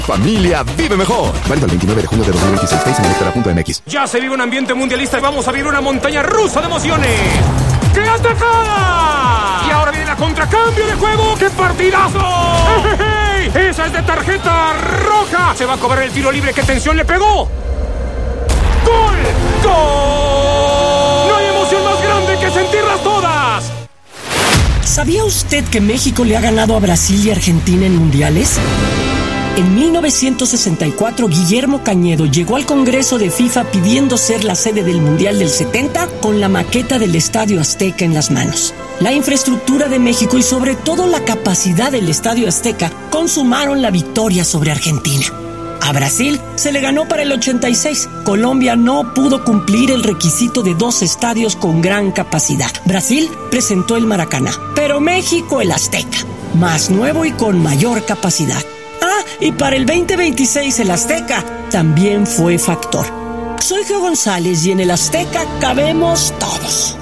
Familia vive mejor. Válido el 29 de junio de 2026. En electra.mx. Ya se vive un ambiente mundialista y vamos a vivir una montaña rusa de emociones. ¡Qué atacada! Y ahora viene la contracambio de juego. ¡Qué partidazo! ¡Hey! ¡Esa es de tarjeta roja! Se va a cobrar el tiro libre. ¡Qué tensión le pegó! ¡Gol! ¡Gol! No hay emoción más grande que sentirlas todas. ¿Sabía usted que México le ha ganado a Brasil y Argentina en mundiales? En 1964, Guillermo Cañedo llegó al Congreso de FIFA pidiendo ser la sede del Mundial del 70 con la maqueta del Estadio Azteca en las manos. La infraestructura de México y sobre todo la capacidad del Estadio Azteca consumaron la victoria sobre Argentina. A Brasil se le ganó para el 86. Colombia no pudo cumplir el requisito de 2 estadios con gran capacidad. Brasil presentó el Maracaná, pero México el Azteca, más nuevo y con mayor capacidad. Y para el 2026 el Azteca también fue factor. Soy Geo González y en el Azteca cabemos todos.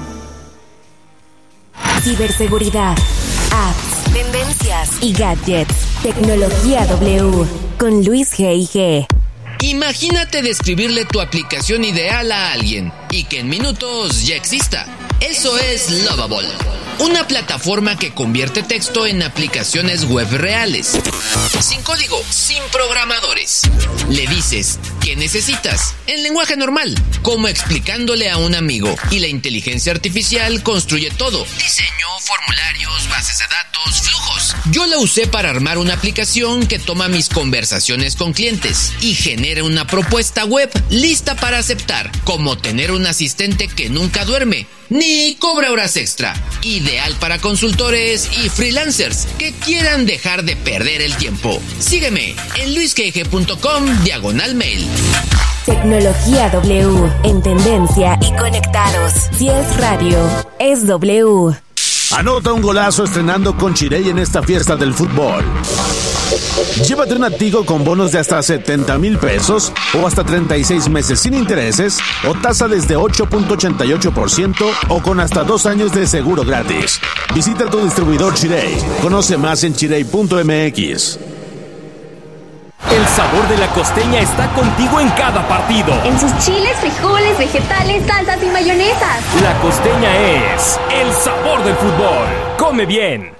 Ciberseguridad, apps, tendencias y gadgets. Tecnología W con Luis G&G. Imagínate describirle tu aplicación ideal a alguien y que en minutos ya exista. Eso es Lovable, una plataforma que convierte texto en aplicaciones web reales. Sin código, sin programadores. Le dices ¿qué necesitas? En lenguaje normal, como explicándole a un amigo. Y la inteligencia artificial construye todo: diseño, formularios, bases de datos, flujos. Yo la usé para armar una aplicación que toma mis conversaciones con clientes y genera una propuesta web lista para aceptar, como tener un asistente que nunca duerme ni cobra horas extra. Ideal para consultores y freelancers que quieran dejar de perder el tiempo. Sígueme en luisgg.com/mail. Tecnología W, en tendencia y conectados. Si es radio, es W. Anota un golazo estrenando con Chirey en esta fiesta del fútbol. Llévate una Tigo con bonos de hasta 70,000 pesos o hasta 36 meses sin intereses o tasa desde 8.88% o con hasta 2 años de seguro gratis. Visita tu distribuidor Chirey. Conoce más en chirey.mx. El sabor de la costeña está contigo en cada partido. En sus chiles, frijoles, vegetales, salsas y mayonesas. La costeña es el sabor del fútbol. Come bien.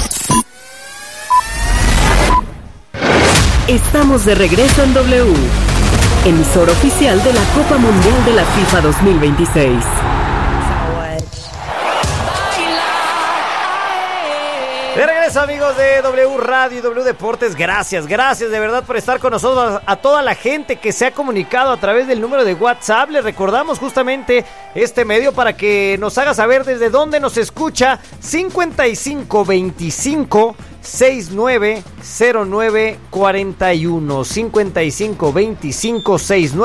Estamos de regreso en W, emisor oficial de la Copa Mundial de la FIFA 2026. De regreso, amigos de W Radio y W Deportes, gracias de verdad por estar con nosotros. A toda la gente que se ha comunicado a través del número de WhatsApp, les recordamos justamente este medio para que nos haga saber desde dónde nos escucha. 5525 690941 5525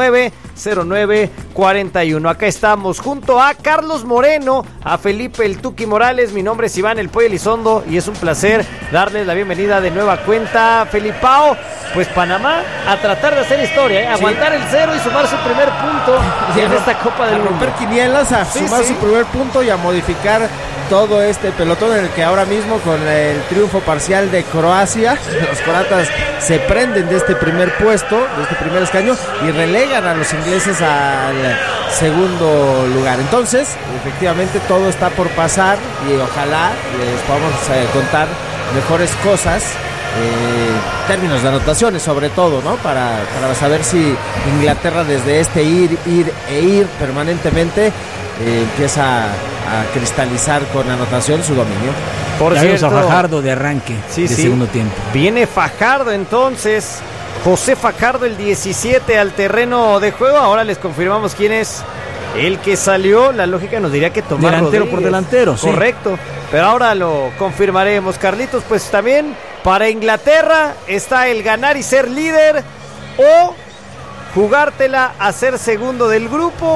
690941. Acá estamos junto a Carlos Moreno, a Felipe el Tuki Morales. Mi nombre es Iván el Pollo Elizondo y es un placer darles la bienvenida de nueva cuenta. Felipao, pues Panamá a tratar de hacer historia, aguantar el 0 y sumar su primer punto en esta Copa del Mundo. A romper quinielas, a sumar su primer punto y a modificar todo este pelotón en el que ahora mismo, con el triunfo parcial de Croacia, los croatas se prenden de este primer puesto, de este primer escaño, y relegan a los ingleses al segundo lugar. Entonces, efectivamente, todo está por pasar y ojalá les podamos contar mejores cosas, términos de anotaciones sobre todo, ¿no? Para saber si Inglaterra, desde este ir permanentemente, empieza a cristalizar con anotación su dominio. Por cierto, a Fajardo de arranque de segundo tiempo. Viene Fajardo entonces, José Fajardo, el 17 al terreno de juego. Ahora les confirmamos quién es el que salió. La lógica nos diría que Tomás delantero Rodríguez. Por delantero, sí. Correcto, pero ahora lo confirmaremos. Carlitos, pues también para Inglaterra está el ganar y ser líder o jugártela a ser segundo del grupo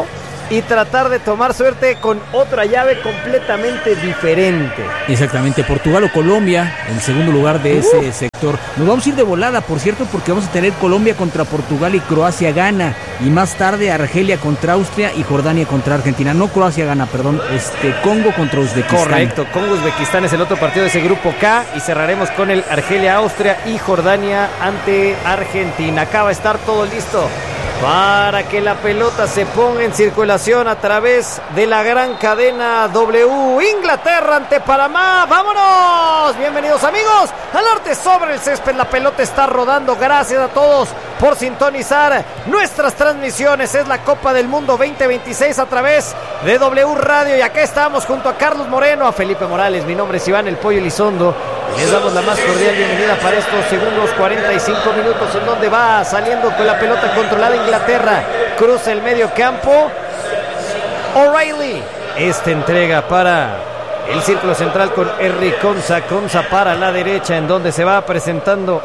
y tratar de tomar suerte con otra llave completamente diferente. Exactamente, Portugal o Colombia en segundo lugar de ese sector. Nos vamos a ir de volada, por cierto, porque vamos a tener Colombia contra Portugal y Croacia gana, y más tarde Argelia contra Austria y Jordania contra Argentina. No, Croacia gana, perdón, Congo contra Uzbekistán. Correcto, Congo-Uzbekistán es el otro partido de ese grupo K, y cerraremos con el Argelia-Austria y Jordania ante Argentina. Acá va a estar todo listo para que la pelota se ponga en circulación a través de la gran cadena W. Inglaterra ante Panamá. ¡Vámonos! Bienvenidos, amigos, al arte sobre el césped. La pelota está rodando. Gracias a todos por sintonizar nuestras transmisiones. Es la Copa del Mundo 2026 a través de W Radio. Y acá estamos junto a Carlos Moreno, a Felipe Morales. Mi nombre es Iván El Pollo Elizondo. Les damos la más cordial bienvenida para estos segundos 45 minutos en donde va saliendo con la pelota controlada Inglaterra. Cruza el medio campo. O'Reilly. Esta entrega para el círculo central con Henry Konsa. Konsa para la derecha, en donde se va presentando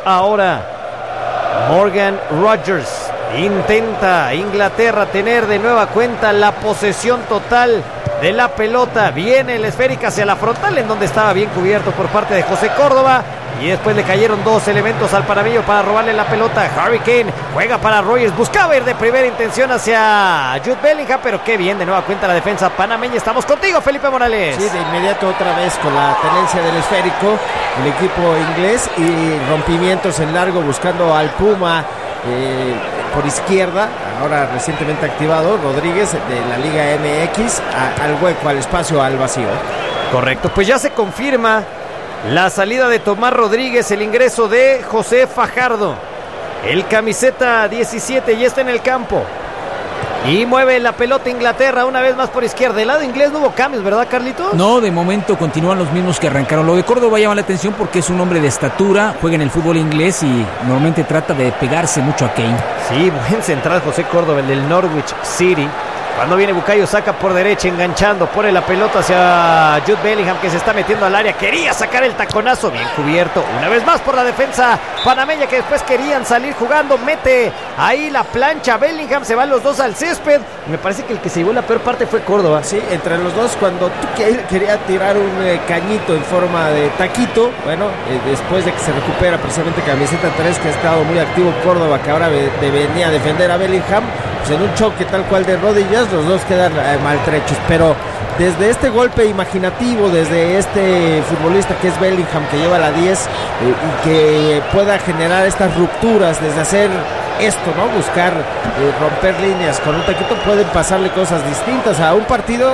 ahora Morgan Rogers. Intenta Inglaterra tener de nueva cuenta la posesión total de la pelota. Viene la esférica hacia la frontal, en donde estaba bien cubierto por parte de José Córdoba. Y después le cayeron dos elementos al panameño para robarle la pelota. Harry Kane juega para Rogers. Buscaba ir de primera intención hacia Jude Bellingham, pero qué bien de nueva cuenta la defensa panameña. Estamos contigo, Felipe Morales. Sí, de inmediato otra vez con la tenencia del esférico el equipo inglés, y rompimientos en largo buscando al Puma por izquierda, ahora recientemente activado, Rodríguez de la Liga MX, al hueco, al espacio, al vacío. Correcto, pues ya se confirma la salida de Tomás Rodríguez, el ingreso de José Fajardo. El camiseta 17 ya está en el campo. Y mueve la pelota Inglaterra una vez más por izquierda. Del lado inglés no hubo cambios, ¿verdad, Carlitos? No, de momento continúan los mismos que arrancaron. Lo de Córdoba llama la atención porque es un hombre de estatura, juega en el fútbol inglés y normalmente trata de pegarse mucho a Kane. Sí, buen central José Córdoba, el del Norwich City. Cuando viene Bukayo Saka por derecha, enganchando, pone la pelota hacia Jude Bellingham, que se está metiendo al área. Quería sacar el taconazo, bien cubierto una vez más por la defensa panameña, que después querían salir jugando. Mete ahí la plancha Bellingham, se van los dos al césped. Me parece que el que se llevó la peor parte fue Córdoba. Sí, entre los dos, cuando quería tirar un cañito en forma de taquito, bueno, después de que se recupera precisamente camiseta 3, que ha estado muy activo Córdoba, que ahora venía a defender a Bellingham, pues en un choque tal cual de rodillas, los dos quedan maltrechos. Pero desde este golpe imaginativo, desde este futbolista que es Bellingham, que lleva la 10, y que pueda generar estas rupturas, desde hacer esto, ¿no? Buscar romper líneas con un taquito, pueden pasarle cosas distintas a un partido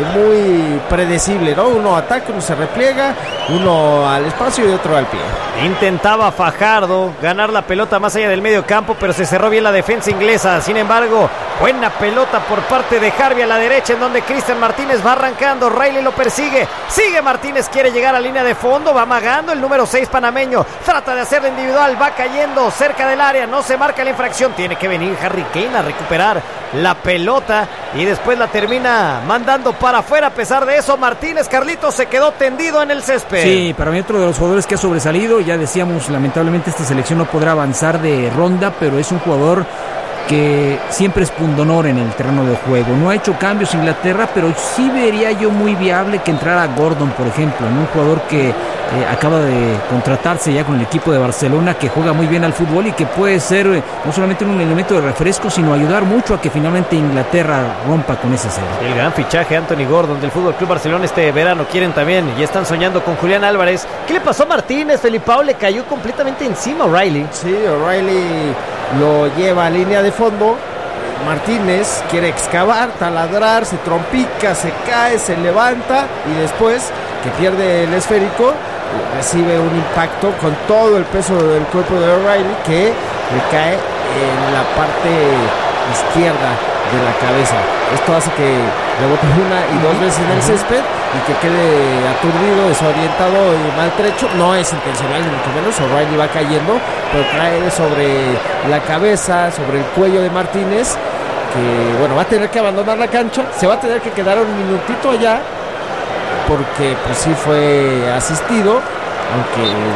muy predecible, ¿no? Uno ataca, uno se repliega, uno al espacio y otro al pie. Intentaba Fajardo ganar la pelota más allá del medio campo, pero se cerró bien la defensa inglesa. Sin embargo, buena pelota por parte de Harvey a la derecha, en donde Cristian Martínez va arrancando. Riley lo persigue, sigue Martínez, quiere llegar a línea de fondo, va amagando el número 6 panameño, trata de hacer de individual, va cayendo cerca del área, no se marca la infracción. Tiene que venir Harry Kane a recuperar la pelota y después la termina mandando para afuera. A pesar de eso, Martínez, Carlitos, se quedó tendido en el césped. Sí, para mí otro de los jugadores que ha sobresalido. Ya decíamos, lamentablemente esta selección no podrá avanzar de ronda, pero es un jugador que siempre es pundonor en el terreno de juego. No ha hecho cambios Inglaterra, pero sí vería yo muy viable que entrara Gordon, por ejemplo, en un jugador que acaba de contratarse ya con el equipo de Barcelona, que juega muy bien al fútbol y que puede ser no solamente un elemento de refresco, sino ayudar mucho a que finalmente Inglaterra rompa con ese cero. El gran fichaje Anthony Gordon del Fútbol Club Barcelona este verano. Quieren también y están soñando con Julián Álvarez. ¿Qué le pasó a Martínez? Felipao le cayó completamente encima a O'Reilly. Sí, O'Reilly lo lleva a línea de fondo. Martínez quiere excavar, taladrar, se trompica, se cae, se levanta y después que pierde el esférico recibe un impacto con todo el peso del cuerpo de O'Reilly, que le cae en la parte izquierda de la cabeza. Esto hace que rebote una y dos veces en el césped y que quede aturdido, desorientado y maltrecho. No es intencional ni mucho menos, O'Reilly va cayendo, pero cae sobre la cabeza, sobre el cuello de Martínez, que bueno, va a tener que abandonar la cancha, se va a tener que quedar un minutito allá, porque pues sí fue asistido, aunque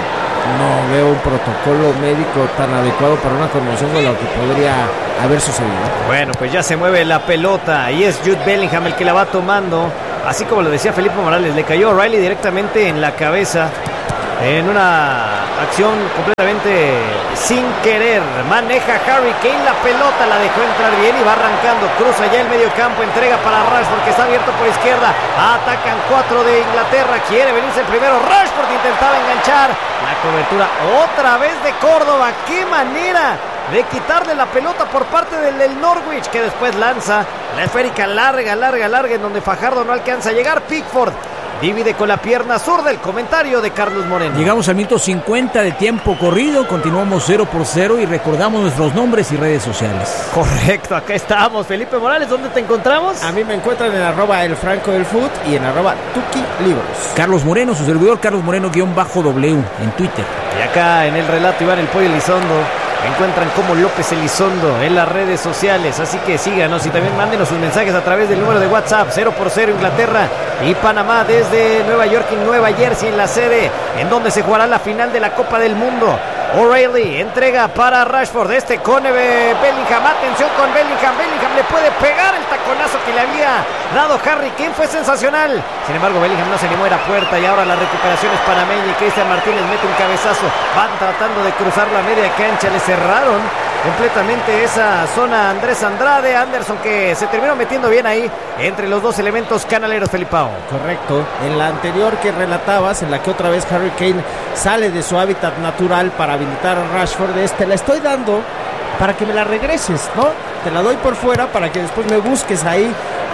no veo un protocolo médico tan adecuado para una conmoción de lo que podría haber sucedido. Bueno, pues ya se mueve la pelota y es Jude Bellingham el que la va tomando. Así como lo decía Felipe Morales, le cayó a Riley directamente en la cabeza en una acción completamente sin querer. Maneja Harry Kane la pelota, la dejó entrar bien y va arrancando, cruza ya el medio campo, entrega para Rashford que está abierto por izquierda. Atacan 4 de Inglaterra, quiere venirse el primero. Rashford intentaba enganchar, la cobertura otra vez de Córdoba. Qué manera de quitarle la pelota por parte del Norwich, que después lanza la esférica larga en donde Fajardo no alcanza a llegar. Pickford divide con la pierna zurda. El comentario de Carlos Moreno. Llegamos al minuto 50 de tiempo corrido, continuamos 0-0 y recordamos nuestros nombres y redes sociales. Correcto, acá estamos. Felipe Morales, ¿dónde te encontramos? A mí me encuentran en @elfrancodelfut y en @tukilibros. Carlos Moreno, su servidor Carlos Moreno_W en Twitter. Y acá en el relato Iván el Pollo Elizondo. Me encuentran como López Elizondo en las redes sociales, así que síganos y también mándenos sus mensajes a través del número de WhatsApp 0-0 Inglaterra y Panamá desde Nueva York y Nueva Jersey en la sede en donde se jugará la final de la Copa del Mundo. O'Reilly entrega para Rashford, con Bellingham, atención con Bellingham le puede pegar. El taconazo que le había dado Harry Kane fue sensacional, sin embargo Bellingham no se animó, era puerta y ahora la recuperación es panameña y Cristian Martínez mete un cabezazo, van tratando de cruzar la media cancha, le cerraron completamente esa zona Andrés Andrade, Anderson que se terminó metiendo bien ahí entre los dos elementos canaleros. Felipao. Correcto, en la anterior que relatabas, en la que otra vez Harry Kane sale de su hábitat natural para habilitar a Rashford, la estoy dando para que me la regreses, ¿no? Te la doy por fuera para que después me busques ahí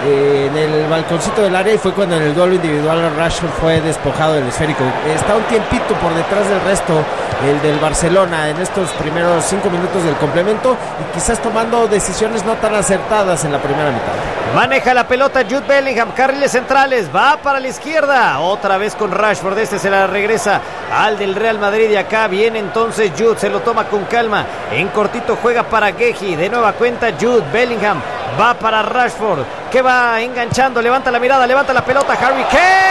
en el balconcito del área, y fue cuando en el duelo individual Rashford fue despojado del esférico. Está un tiempito por detrás del resto el del Barcelona en estos primeros 5 minutos del complemento y quizás tomando decisiones no tan acertadas en la primera mitad. Maneja la pelota Jude Bellingham, carriles centrales, va para la izquierda, otra vez con Rashford, se la regresa al del Real Madrid y acá viene entonces Jude, se lo toma con calma, en cortito juega para Guehi, de nueva cuenta Jude Bellingham, va para Rashford, que va enganchando, levanta la mirada, levanta la pelota, Harry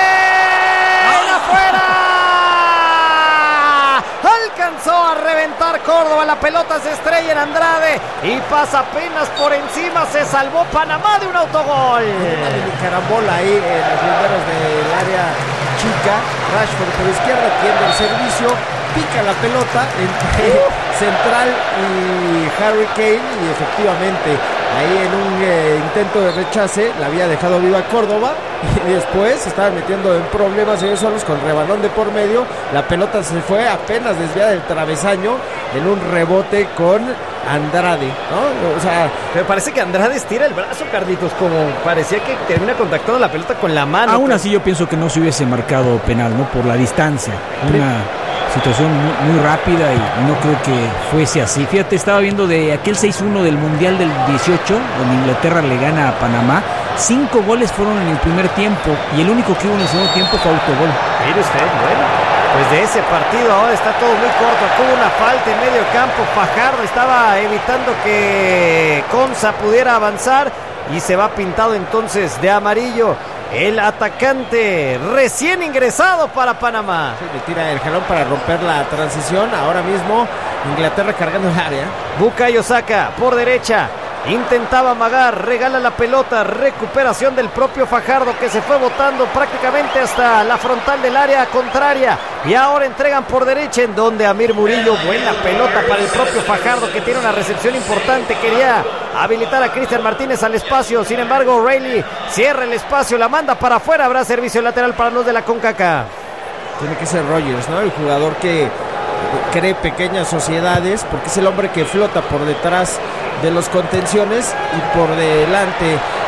Kane, afuera. Alcanzó a reventar Córdoba, la pelota se estrella en Andrade y pasa apenas por encima, se salvó Panamá de un autogol. Una mini carambola ahí en los linderos del área chica, Rashford por izquierda tiende el servicio, pica la pelota entre Central y Harry Kane y efectivamente ahí en un intento de rechace la había dejado viva Córdoba y después se estaban metiendo en problemas ellos solos con rebalón de por medio. La pelota se fue apenas desviada del travesaño en un rebote con Andrade, ¿no? O sea, me parece que Andrade estira el brazo, Carlitos, como parecía que termina contactando la pelota con la mano. Aún así yo pienso que no se hubiese marcado penal, ¿no? Por la distancia. Una situación muy rápida y no creo que fuese así. Fíjate, estaba viendo de aquel 6-1 del Mundial del 18, donde Inglaterra le gana a Panamá. 5 goles fueron en el primer tiempo y el único que hubo en el segundo tiempo fue autogol. Mire usted, bueno, pues de ese partido ahora está todo muy corto. Hubo una falta en medio campo, Fajardo estaba evitando que Conza pudiera avanzar y se va pintado entonces de amarillo el atacante recién ingresado para Panamá. Sí, le tira el jalón para romper la transición. Ahora mismo Inglaterra cargando el área. Bukayo Saka por derecha, intentaba amagar, regala la pelota, recuperación del propio Fajardo que se fue botando prácticamente hasta la frontal del área contraria y ahora entregan por derecha en donde Amir Murillo, buena pelota para el propio Fajardo que tiene una recepción importante, quería habilitar a Cristian Martínez al espacio, sin embargo O'Reilly cierra el espacio, la manda para afuera, habrá servicio lateral para los de la CONCACAF. Tiene que ser Rogers, ¿no? El jugador que cree pequeñas sociedades porque es el hombre que flota por detrás de los contenciones y por delante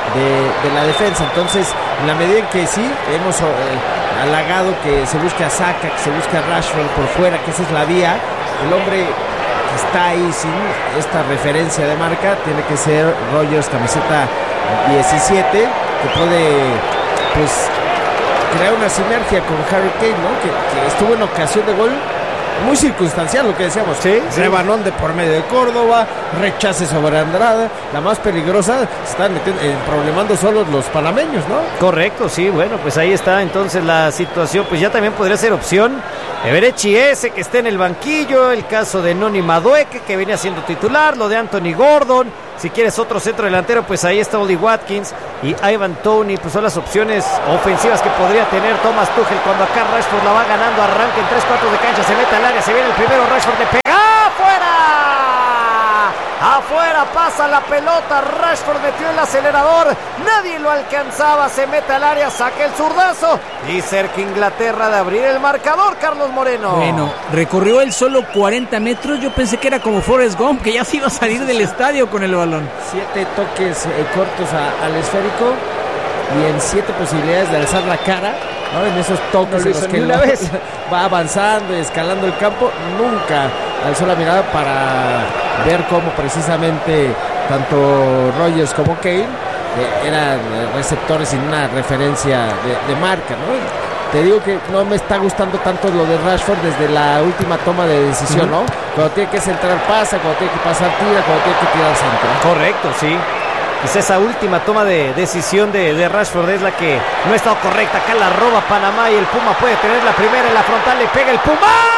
de la defensa. Entonces, en la medida en que sí, hemos halagado que se busque a Saka, que se busque a Rashford por fuera, que esa es la vía, el hombre que está ahí sin esta referencia de marca tiene que ser Rogers, camiseta 17, que puede pues crear una sinergia con Harry Kane, ¿no? Que estuvo en ocasión de gol muy circunstancial lo que decíamos. Sí. Rebanón de por medio de Córdoba, rechace sobre Andrada. La más peligrosa, se están problemando solos los panameños, ¿no? Correcto, sí, bueno, pues ahí está entonces la situación. Pues ya también podría ser opción Everett Chiesa, que esté en el banquillo, el caso de Noni Madueke, que venía siendo titular, lo de Anthony Gordon. Si quieres otro centro delantero, pues ahí está Oli Watkins y Ivan Toney, pues son las opciones ofensivas que podría tener Thomas Tuchel cuando acá Rashford la va ganando, arranca en 3/4 de cancha, se mete al área, se viene el primero, Rashford le pega, ¡afuera! Afuera pasa la pelota, Rashford metió el acelerador, nadie lo alcanzaba, se mete al área, saca el zurdazo y cerca Inglaterra de abrir el marcador, Carlos Moreno. Bueno, recorrió él solo 40 metros, yo pensé que era como Forrest Gump, que ya se iba a salir del estadio con el balón. 7 toques cortos al esférico y en 7 posibilidades de alzar la cara, ¿no? En esos toques en los que va avanzando y escalando el campo, nunca alzó la mirada para ver cómo precisamente tanto Rodgers como Kane eran receptores sin una referencia de marca, ¿no? Te digo que no me está gustando tanto lo de Rashford desde la última toma de decisión, ¿no? Cuando tiene que centrar pasa, cuando tiene que pasar tira, cuando tiene que tirar centro. Correcto, sí. Pues esa última toma de decisión de Rashford es la que no ha estado correcta. Acá la roba Panamá y el Puma puede tener la primera en la frontal, le pega el Puma.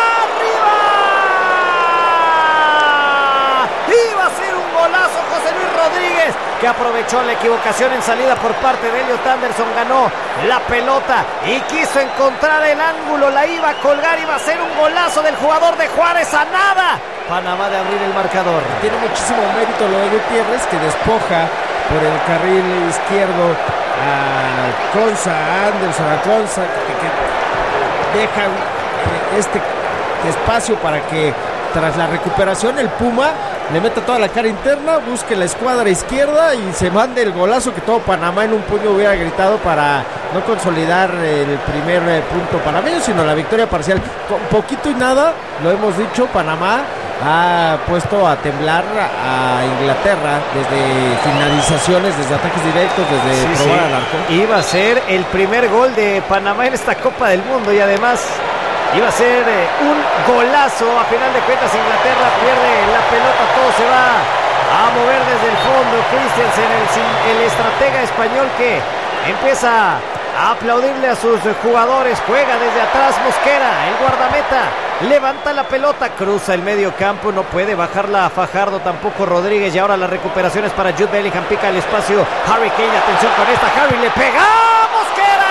Que aprovechó la equivocación en salida por parte de Elliot Anderson, ganó la pelota y quiso encontrar el ángulo, la iba a colgar, iba a ser un golazo del jugador de Juárez, a nada Panamá de abrir el marcador. Tiene muchísimo mérito lo de Gutiérrez, que despoja por el carril izquierdo a Konsa, a Anderson, a Konsa, que deja este espacio para que tras la recuperación el Puma le mete toda la cara interna, busque la escuadra izquierda y se mande el golazo que todo Panamá en un puño hubiera gritado para no consolidar el primer punto panameño, sino la victoria parcial. Con poquito y nada, lo hemos dicho, Panamá ha puesto a temblar a Inglaterra desde finalizaciones, desde ataques directos, desde probar al arco. Iba a ser el primer gol de Panamá en esta Copa del Mundo y además iba a ser un golazo. A final de cuentas Inglaterra pierde la pelota, todo se va a mover desde el fondo. Christensen, el estratega español, que empieza a aplaudirle a sus jugadores, juega desde atrás Mosquera, el guardameta, levanta la pelota, cruza el medio campo, no puede bajarla a Fajardo, tampoco Rodríguez, y ahora la recuperación es para Jude Bellingham, pica el espacio Harry Kane, atención con esta, Harry le pega ¡a Mosquera!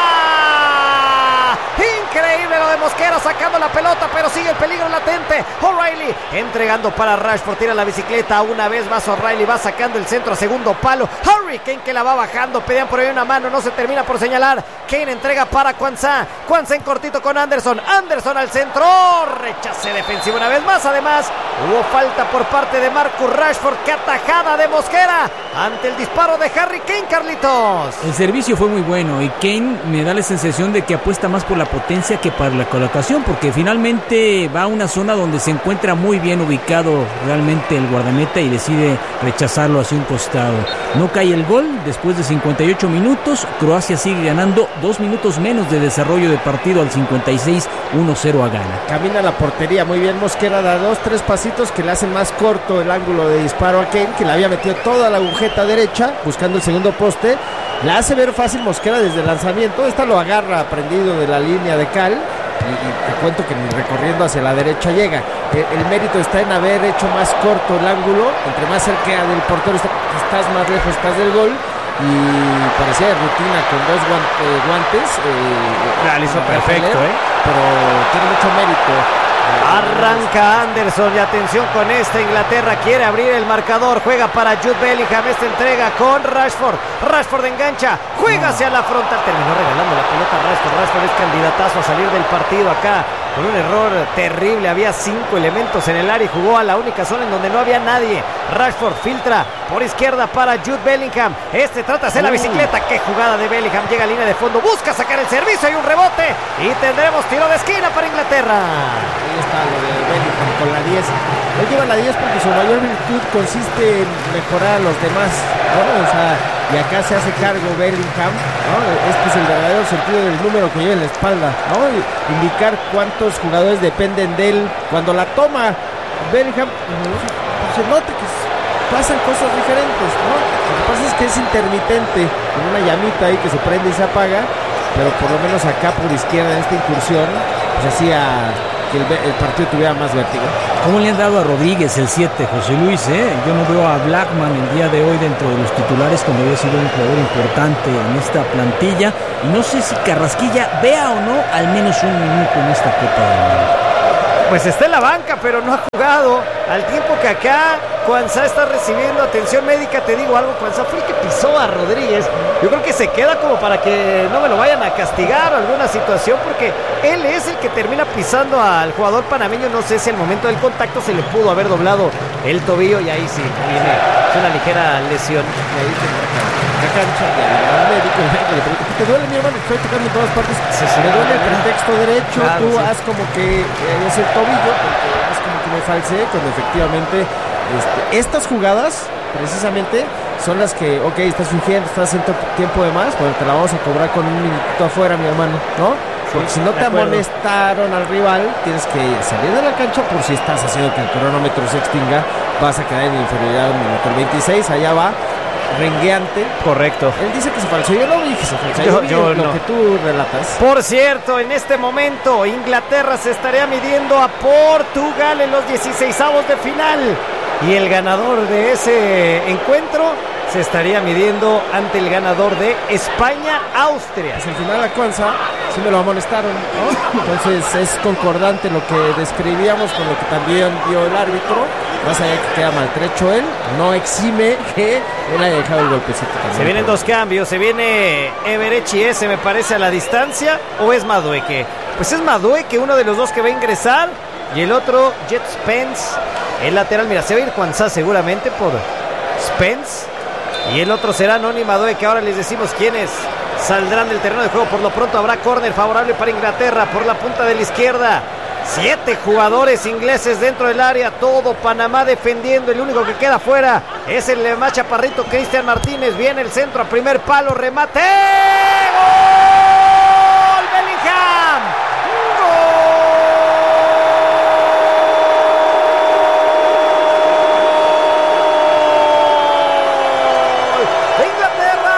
Increíble lo de Mosquera sacando la pelota, pero sigue el peligro latente. O'Reilly entregando para Rashford, tira la bicicleta, una vez más O'Reilly va sacando el centro a segundo palo. Harry Kane que la va bajando, pedían por ahí una mano, no se termina por señalar. Kane entrega para Kwanza en cortito con Anderson al centro, rechace defensivo una vez más. Además hubo falta por parte de Marcus Rashford, que atajada de Mosquera ante el disparo de Harry Kane, Carlitos. El servicio fue muy bueno y Kane me da la sensación de que apuesta más por la potencia que para la colocación, porque finalmente va a una zona donde se encuentra muy bien ubicado realmente el guardameta y decide rechazarlo hacia un costado. No cae el gol después de 58 minutos. Croacia sigue ganando 2 minutos menos de desarrollo de partido al 56, 1-0 a Ghana. Camina a la portería muy bien Mosquera, da 2-3 pasitos que le hacen más corto el ángulo de disparo a Kane, que le había metido toda la agujeta derecha buscando el segundo poste. La hace ver fácil Mosquera desde el lanzamiento. Esta lo agarra prendido de la línea de cal. Y te cuento que ni recorriendo hacia la derecha llega. El mérito está en haber hecho más corto el ángulo. Entre más cerca del portero estás más lejos, estás del gol. Y parecía de rutina con 2 guantes. Lo hizo perfecto, pero tiene mucho mérito. Arranca Anderson y atención con esta, Inglaterra quiere abrir el marcador, juega para Jude Bellingham, esta entrega con Rashford engancha, juega hacia la frontal, terminó regalando la pelota a Rashford es candidatazo a salir del partido acá con un error terrible, había 5 elementos en el área y jugó a la única zona en donde no había nadie, Rashford filtra por izquierda para Jude Bellingham. Este trata de hacer la bicicleta. Qué jugada de Bellingham. Llega a línea de fondo, busca sacar el servicio. Hay un rebote y tendremos tiro de esquina para Inglaterra. Ahí está lo de Bellingham con la 10. Él lleva la 10 porque su mayor virtud consiste en mejorar a los demás, ¿no? O sea, y acá se hace cargo Bellingham, ¿no? Este es el verdadero sentido del número que lleva en la espalda, ¿no? Indicar cuántos jugadores dependen de él. Cuando la toma Bellingham, se nota que pasan cosas diferentes, ¿no? Lo que pasa es que es intermitente, con una llamita ahí que se prende y se apaga, pero por lo menos acá por izquierda en esta incursión, pues hacía que el partido tuviera más vértigo. ¿Cómo le han dado a Rodríguez el 7, José Luis? Yo no veo a Blackman el día de hoy dentro de los titulares cuando había sido un jugador importante en esta plantilla. Y no sé si Carrasquilla vea o no al menos un minuto en esta Copa del Mundo. Pues está en la banca, pero no ha jugado. Al tiempo que acá Cuansá está recibiendo atención médica. Te digo algo, Cuansá fue el que pisó a Rodríguez. Yo creo que se queda como para que no me lo vayan a castigar o alguna situación, porque él es el que termina pisando al jugador panameño. No sé si al momento del contacto se le pudo haber doblado el tobillo, y ahí sí viene una ligera lesión. Y ahí la cancha, el médico le pregunta: ¿te duele, mi hermano? Estoy tocando en todas partes. Me duele el pretexto derecho. Claro, tú haz como que es el tobillo, porque haz como que me falseé, cuando efectivamente estas jugadas precisamente son las que, ok, estás fingiendo, estás haciendo tiempo de más, pero te la vamos a cobrar con un minutito afuera, mi hermano, ¿no? Porque si no te amonestaron al rival, tienes que salir de la cancha por si estás haciendo que el cronómetro se extinga, vas a quedar en inferioridad un minuto. El 26, allá va, rengueante. Correcto. Él dice que se falseó, yo no dije que se falseó. Yo lo que tú relatas. Por cierto, en este momento Inglaterra se estaría midiendo a Portugal en los 16avos de final, y el ganador de ese encuentro se estaría midiendo ante el ganador de España-Austria. Pues al final a Cuanza sí me lo amonestaron, ¿no? Entonces es concordante lo que describíamos con lo que también dio el árbitro. Más allá que queda maltrecho él, no exime que él haya dejado el golpecito también. Se vienen dos cambios, se viene Everechi ese, me parece, a la distancia, o es Madueque. Pues es Madueque, uno de los dos que va a ingresar, y el otro Jet Spence, el lateral. Mira, se va a ir Cuanza seguramente por Spence, y el otro será Noni Madueque. Ahora les decimos quiénes saldrán del terreno de juego. Por lo pronto habrá córner favorable para Inglaterra por la punta de la izquierda. 7 jugadores ingleses dentro del área, todo Panamá defendiendo. El único que queda fuera es el más chaparrito Cristian Martínez. Viene el centro a primer palo, remate, ¡gol! Bellingham, ¡gol! ¡De Inglaterra!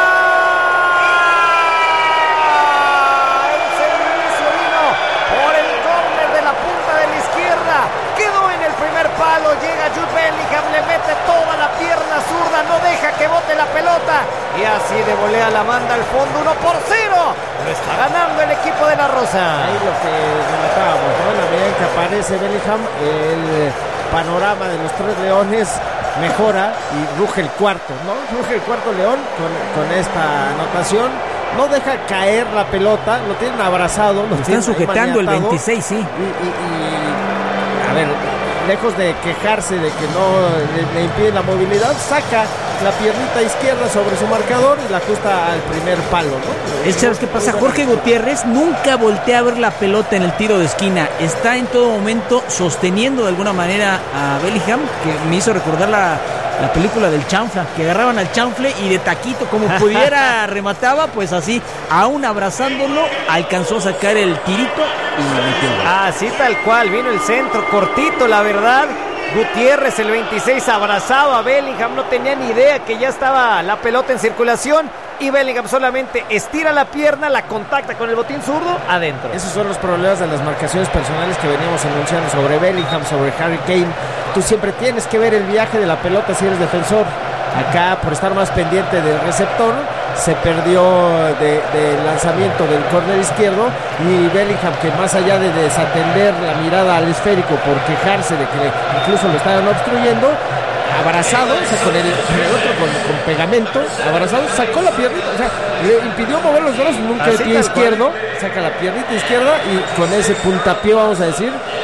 El servicio vino por el córner de la punta de la izquierda, quedó en el primer palo, llega Jude Bellingham, le mete toda la pierna zurda, no deja que bote la pelota, y así de volea la manda al fondo. 1-0, lo está ganando el equipo de la Rosa. Ahí lo que relatábamos, ¿no? En la medida en que aparece Bellingham, el panorama de los tres leones mejora y ruge el cuarto, ¿no? Ruge el cuarto león con esta anotación. No deja caer la pelota, lo tienen abrazado. Lo están sujetando el 26, sí. Y a ver, lejos de quejarse de que no le impiden la movilidad, saca la piernita izquierda sobre su marcador y la ajusta al primer palo, ¿no? ¿Sabes qué pasa? Jorge Gutiérrez nunca voltea a ver la pelota en el tiro de esquina. Está en todo momento sosteniendo de alguna manera a Bellingham, que me hizo recordar la película del chanfla, que agarraban al chanfle y de taquito, como pudiera, remataba, pues así, aún abrazándolo, alcanzó a sacar el tirito y metió. Así tal cual, vino el centro, cortito, la verdad. Gutiérrez, el 26, abrazado a Bellingham, no tenía ni idea que ya estaba la pelota en circulación, y Bellingham solamente estira la pierna, la contacta con el botín zurdo, adentro. Esos son los problemas de las marcaciones personales que veníamos anunciando sobre Bellingham, sobre Harry Kane. Tú siempre tienes que ver el viaje de la pelota si eres defensor. Acá, por estar más pendiente del receptor, se perdió del lanzamiento del córner izquierdo, y Bellingham, que más allá de desatender la mirada al esférico por quejarse de que incluso lo estaban obstruyendo, abrazado, o sea, con el otro con pegamento, abrazado, sacó la piernita, o sea, le impidió mover los brazos nunca el pie izquierdo, saca la piernita izquierda y con ese puntapié, vamos a decir,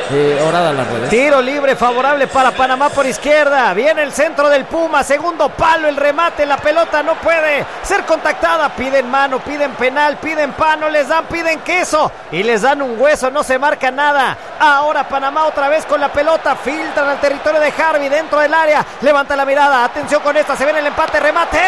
orada las redes. Tiro libre favorable para Panamá por izquierda. Viene el centro del Puma, segundo palo, el remate, la pelota no puede ser contactada. Piden mano, piden penal, piden pan, no les dan, piden queso y les dan un hueso, no se marca nada. Ahora Panamá otra vez con la pelota, filtran al territorio de Harvey dentro del área, levanta la mirada, atención con esta, se viene el empate, remate,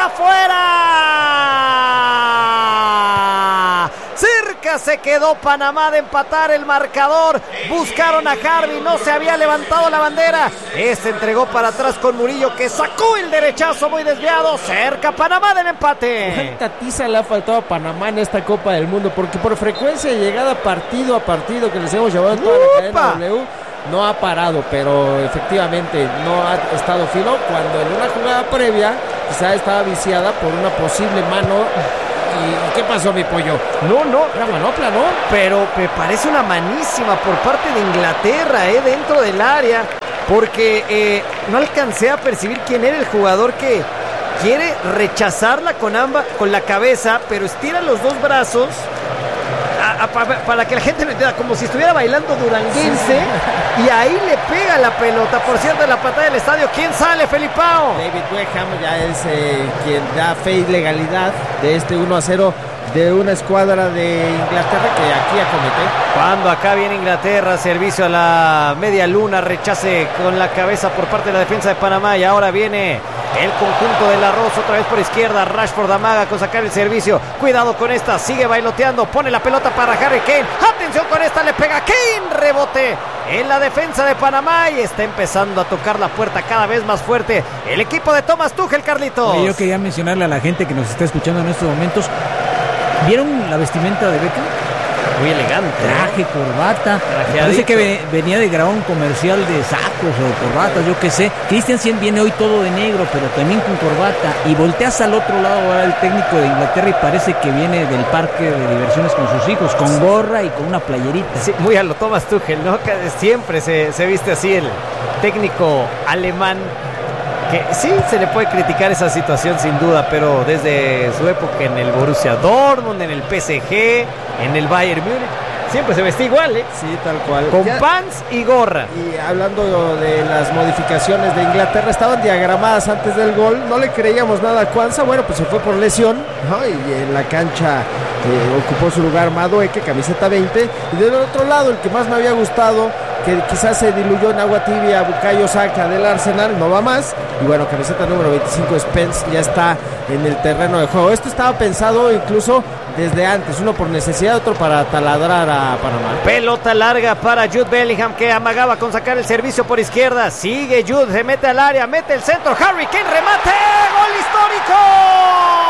afuera. Cerca se quedó Panamá de empatar el marcador. Buscaron a Harvey, no se había levantado la bandera. Entregó para atrás con Murillo, que sacó el derechazo muy desviado. Cerca Panamá del empate. ¿Cuánta tiza le ha faltado a Panamá en esta Copa del Mundo? Porque por frecuencia de llegada partido a partido que les hemos llevado en toda la cadena W, no ha parado, pero efectivamente no ha estado filo. Cuando en una jugada previa quizá estaba viciada por una posible mano. ¿Y qué pasó, mi pollo? No. Era manopla, ¿no? Pero me parece una manísima por parte de Inglaterra, dentro del área. Porque no alcancé a percibir quién era el jugador que quiere rechazarla con la cabeza, pero estira los dos brazos para que la gente lo entienda, como si estuviera bailando duranguense, y ahí le pega la pelota. Por cierto, en la patada del estadio, ¿quién sale, Felipao? David Beckham ya es quien da fe y legalidad de este 1-0 de una escuadra de Inglaterra que aquí acomete. Cuando acá viene Inglaterra, servicio a la media luna, rechace con la cabeza por parte de la defensa de Panamá, y ahora viene el conjunto del Arroz otra vez por izquierda. Rashford amaga con sacar el servicio, cuidado con esta, sigue bailoteando, pone la pelota para Harry Kane, atención con esta, le pega Kane, rebote en la defensa de Panamá, y está empezando a tocar la puerta cada vez más fuerte el equipo de Thomas Tuchel, Carlitos. Yo quería mencionarle a la gente que nos está escuchando en estos momentos, ¿vieron la vestimenta de Beckham? Muy elegante. Traje, corbata. Parece que venía de grabar un comercial de sacos o corbatas, yo qué sé. Christensen viene hoy todo de negro, pero también con corbata. Y volteas al otro lado ahora el técnico de Inglaterra y parece que viene del parque de diversiones con sus hijos, con gorra y con una playerita. Sí, muy a lo Thomas Tuchel, ¿no? Siempre se viste así el técnico alemán. Que sí, se le puede criticar esa situación sin duda, pero desde su época en el Borussia Dortmund, en el PSG, en el Bayern Múnich, siempre se vestía igual, Sí, tal cual. Con pants y gorra. Y hablando de las modificaciones de Inglaterra, estaban diagramadas antes del gol. No le creíamos nada a Kwanza. Bueno, pues se fue por lesión, ¿no? Y en la cancha ocupó su lugar Madueke, camiseta 20. Y del otro lado, el que más me había gustado, que quizás se diluyó en agua tibia, Bukayo Saka del Arsenal, no va más. Y bueno, camiseta número 25, Spence, ya está en el terreno de juego. Esto estaba pensado incluso desde antes, uno por necesidad, otro para taladrar a Panamá. Pelota larga para Jude Bellingham, que amagaba con sacar el servicio por izquierda. Sigue Jude, se mete al área, mete el centro, Harry Kane, remate, gol histórico.